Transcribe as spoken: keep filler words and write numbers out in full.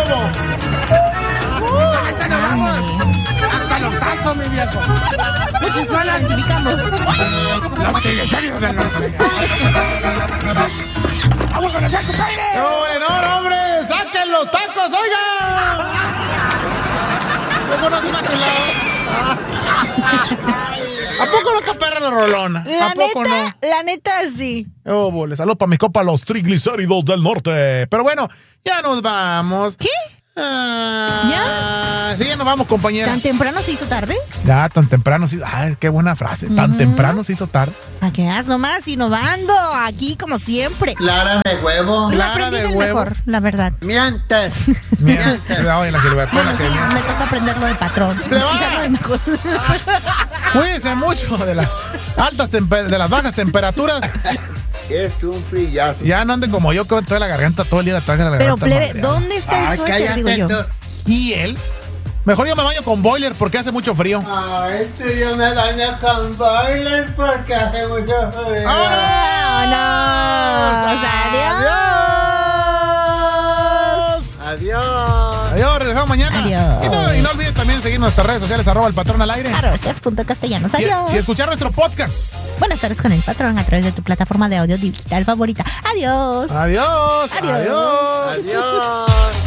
huevo. ¡Hasta nos vamos! ¡Hasta los tacos, mi viejo! Muchos nos identificamos. ¡Los teleseries del norte! ¡Vamos con los tacos, aire! ¡No, no, no, hombre! ¡Saquen los tacos, oiga! ¿No conoce una chulada? ¿A poco no está perra la rolona? La ¿A poco neta, no? la neta, sí. Oh, bole, salud para mi copa, los triglicéridos del norte. Pero bueno, ya nos vamos. ¿Qué? Ah, ¿Ya? Sí, ya nos vamos, compañera. ¿Tan temprano se hizo tarde? Ya, tan temprano se hizo... Ay, qué buena frase. Tan Uh-huh. temprano se hizo tarde. ¿A qué has nomás? Innovando, aquí como siempre. Clara de huevo. Lo Clara aprendí de del huevo. mejor, la verdad. Mientes. Mira, oye, la Gilbertona. Bueno, que sí, viene. me toca aprenderlo de patrón. ¡Le va! Quizás no el mejor. Cuídense mucho de las altas temper- de las bajas temperaturas. Es un frillazo. Ya no anden como yo con toda la garganta, todo el día la traje la Pero, garganta. plebe, madreada. ¿dónde está el Ay, suéter, digo cállate yo? tú. ¿Y él? Mejor yo me baño con boiler porque hace mucho frío. Ay, tú yo me baño con boiler porque hace mucho frío. ¡Vámonos! ¡Adiós! Adiós. Adiós, regresamos mañana. Adiós. Y no, y no olvides también seguir nuestras redes sociales, arroba el patrón al aire. Arroba chef punto castellanos. Y, Adiós. y escuchar nuestro podcast. Buenas tardes con el patrón a través de tu plataforma de audio digital favorita. Adiós. Adiós. Adiós. Adiós. Adiós.